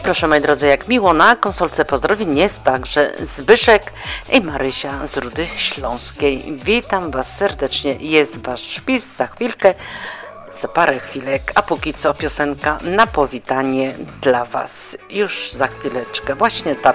proszę moi drodzy, jak miło, na konsolce pozdrowień jest także Zbyszek i Marysia z Rudy Śląskiej. Witam Was serdecznie, jest Wasz wpis za chwilkę, za parę chwilek, a póki co piosenka na powitanie dla Was. Już za chwileczkę, właśnie ta